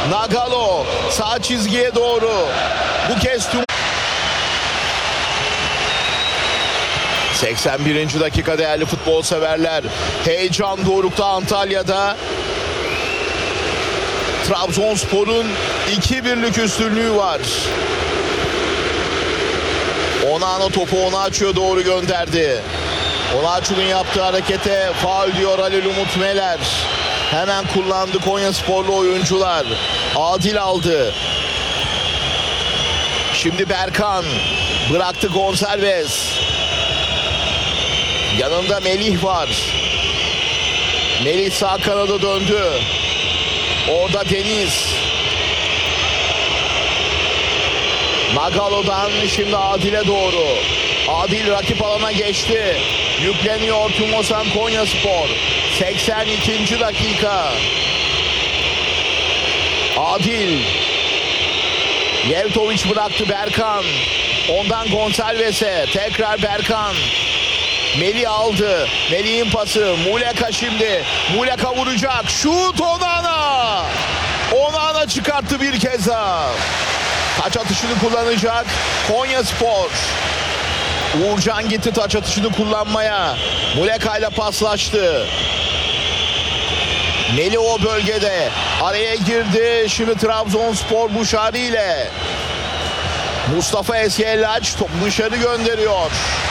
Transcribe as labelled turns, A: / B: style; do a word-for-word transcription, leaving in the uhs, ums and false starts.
A: Nagalo sağ çizgiye doğru. Bu kez tüm seksen birinci dakika değerli futbol severler. Heyecan dorukta Antalya'da. Trabzonspor'un iki birlik üstünlüğü var. Onana topu Onaçu'ya doğru gönderdi. Onaçu'nun yaptığı harekete faul diyor Halil Umut Meler. Hemen kullandı Konyasporlu oyuncular. Adil aldı. Şimdi Berkan bıraktı Gonçalves. Yanında Melih var. Melih sağ kanada döndü. Orada Deniz. Nagalo'dan şimdi Adil'e doğru. Adil rakip alana geçti. Yükleniyor Tumosan Konyaspor. seksen ikinci dakika. Adil. Yevtoviç bıraktı Berkan. Ondan Gonçalves'e. Tekrar Berkan. Melih aldı. Melih'in pası. Muleka şimdi. Muleka vuracak. Şut Onana. Onana çıkarttı bir kez daha. Taç atışını kullanacak Konyaspor. Uğurcan gitti taç atışını kullanmaya. Muleka ile paslaştı. Melih o bölgede. Araya girdi. Şimdi Trabzonspor Buşari ile. Mustafa Esyellaç topu dışarı gönderiyor.